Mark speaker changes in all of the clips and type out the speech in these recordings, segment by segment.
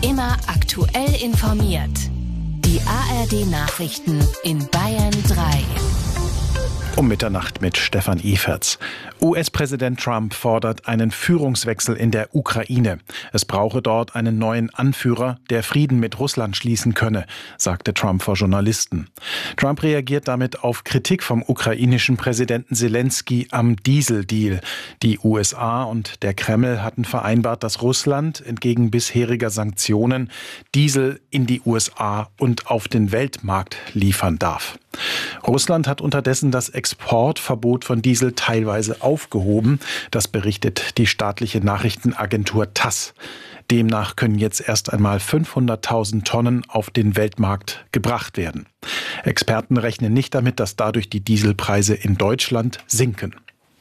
Speaker 1: Immer aktuell informiert. Die ARD-Nachrichten in Bayern 3.
Speaker 2: Um Mitternacht mit Stefan Eferts. US-Präsident Trump fordert einen Führungswechsel in der Ukraine. Es brauche dort einen neuen Anführer, der Frieden mit Russland schließen könne, sagte Trump vor Journalisten. Trump reagiert damit auf Kritik vom ukrainischen Präsidenten Selenskyj am Dieseldeal. Die USA und der Kreml hatten vereinbart, dass Russland entgegen bisheriger Sanktionen Diesel in die USA und auf den Weltmarkt liefern darf. Russland hat unterdessen das Exportverbot von Diesel teilweise aufgehoben. Das berichtet die staatliche Nachrichtenagentur TASS. Demnach können jetzt erst einmal 500.000 Tonnen auf den Weltmarkt gebracht werden. Experten rechnen nicht damit, dass dadurch die Dieselpreise in Deutschland sinken.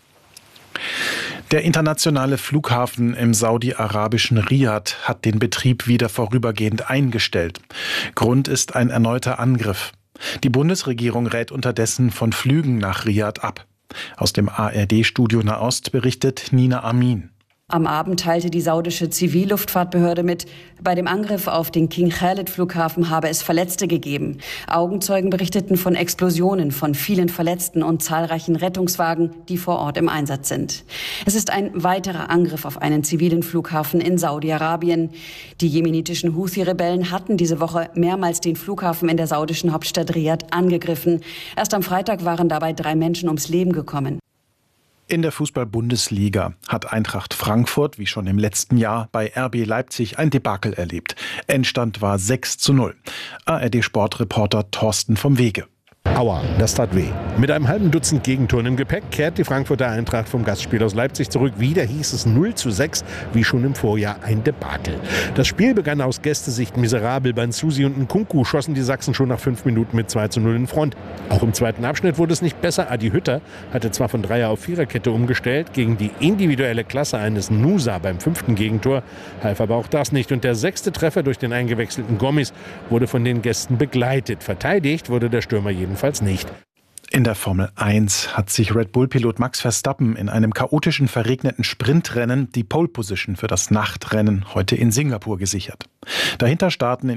Speaker 2: Der internationale Flughafen im saudi-arabischen Riad hat den Betrieb wieder vorübergehend eingestellt. Grund ist ein erneuter Angriff. Die Bundesregierung rät unterdessen von Flügen nach Riad ab. Aus dem ARD-Studio Nahost berichtet Nina Amin.
Speaker 3: Am Abend teilte die saudische Zivilluftfahrtbehörde mit, bei dem Angriff auf den King Khalid-Flughafen habe es Verletzte gegeben. Augenzeugen berichteten von Explosionen, von vielen Verletzten und zahlreichen Rettungswagen, die vor Ort im Einsatz sind. Es ist ein weiterer Angriff auf einen zivilen Flughafen in Saudi-Arabien. Die jemenitischen Houthi-Rebellen hatten diese Woche mehrmals den Flughafen in der saudischen Hauptstadt Riad angegriffen. Erst am Freitag waren dabei 3 Menschen ums Leben gekommen.
Speaker 2: In der Fußball-Bundesliga hat Eintracht Frankfurt, wie schon im letzten Jahr, bei RB Leipzig ein Debakel erlebt. Endstand war 6:0. ARD-Sportreporter Thorsten vom Wege.
Speaker 4: Aua, das tat weh. Mit einem halben Dutzend Gegentoren im Gepäck kehrt die Frankfurter Eintracht vom Gastspiel aus Leipzig zurück. Wieder hieß es 0:6, wie schon im Vorjahr ein Debakel. Das Spiel begann aus Gästesicht miserabel. Banzusi und Nkunku schossen die Sachsen schon nach 5 Minuten mit 2:0 in Front. Auch im zweiten Abschnitt wurde es nicht besser. Adi Hütter hatte zwar von Dreier- auf Viererkette umgestellt, gegen die individuelle Klasse eines Nusa beim 5. Gegentor half aber auch das nicht. Und der 6. Treffer durch den eingewechselten Gomis wurde von den Gästen begleitet. Verteidigt wurde der Stürmer jedenfalls nicht.
Speaker 2: In der Formel 1 hat sich Red Bull-Pilot Max Verstappen in einem chaotischen, verregneten Sprintrennen die Pole-Position für das Nachtrennen heute in Singapur gesichert. Dahinter starten in